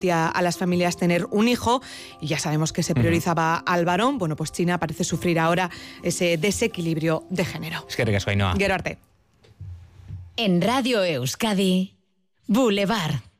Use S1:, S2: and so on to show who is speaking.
S1: a las familias tener un hijo, y ya sabemos que se priorizaba al varón. Bueno, pues China parece sufrir ahora ese desequilibrio de género.
S2: Es que ricasco, Ainhoa.
S1: Gero arte.
S3: En Radio Euskadi, Boulevard.